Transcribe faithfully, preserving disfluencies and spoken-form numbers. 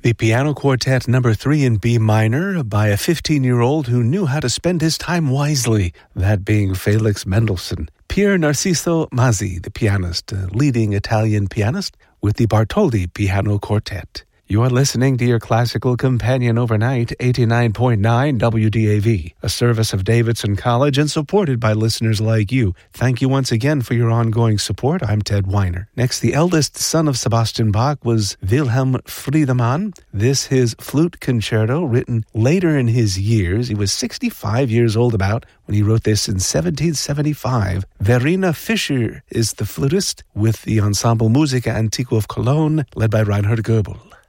The Piano Quartet number three in B minor by a fifteen-year-old who knew how to spend his time wisely, that being Felix Mendelssohn. Pier Narciso Mazzi, the pianist, a leading Italian pianist, with the Bartholdi Piano Quartet. You are listening to your classical companion overnight, eighty-nine point nine W D A V, a service of Davidson College and supported by listeners like you. Thank you once again for your ongoing support. I'm Ted Weiner. Next, the eldest son of Sebastian Bach was Wilhelm Friedemann. This his flute concerto, written later in his years. He was sixty-five years old about when he wrote this in seventeen seventy-five. Verena Fischer is the flutist with the Ensemble Musica Antiqua of Cologne, led by Reinhard Goebel.